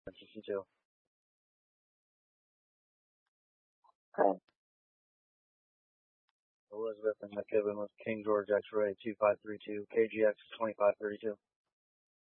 62. Okay. Elizabeth and McKibben with King George X-Ray 2532, KGX 2532.